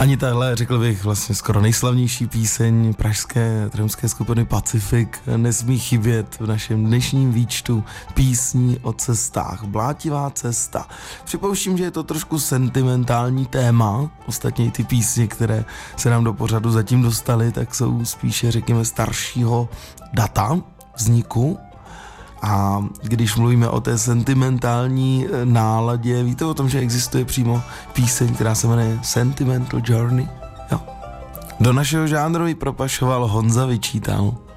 Ani tahle, řekl bych, vlastně skoro nejslavnější píseň pražské tremské skupiny Pacific nesmí chybět v našem dnešním výčtu písní o cestách. Blátivá cesta. Připouštím, že je to trošku sentimentální téma. Ostatně ty písně, které se nám do pořadu zatím dostaly, tak jsou spíše, řekněme, staršího data vzniku. A když mluvíme o té sentimentální náladě, víte o tom, že existuje přímo píseň, která se jmenuje Sentimental Journey? Jo. Do našeho žánru ji propašoval Honza Vyčítal.